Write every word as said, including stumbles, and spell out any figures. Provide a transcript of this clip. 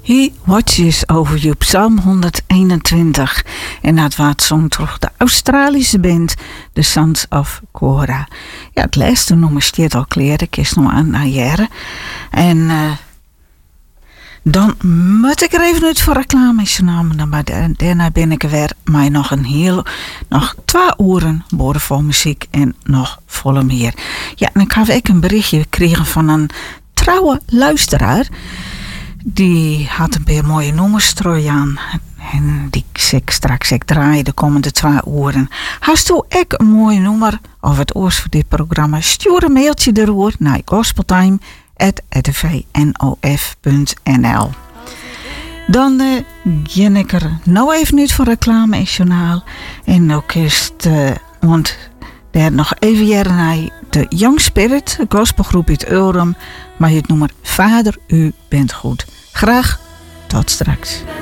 He Watches Over You, Psalm honderdeenentwintig. En dat was zo'n toch de Australische band, The Sons of Korah. Ja, het laatste nummer stiert al kleren, ik is nog aan naar jaren. En uh, dan moet ik er even uit voor reclame genomen. Maar daarna ben ik er weer met nog een heel, nog twee uren boordevol muziek en nog volle meer. Ja, en ik heb ook een berichtje gekregen van een trouwe luisteraar. Die had een paar mooie nummers aan. En die ik straks ik draai de komende twee uren. Hast u ook een mooi nummer of het oors voor dit programma? Stuur een mailtje erover naar gospeltime at r t v n o f punt n l. Dan uh, ga ik er nou even uit voor reclame en journaal. En ook is het, uh, want daar nog even jaren naar de Young Spirit, de gospelgroep uit Ulrum, maar het nummer Vader, u bent goed. Graag tot straks.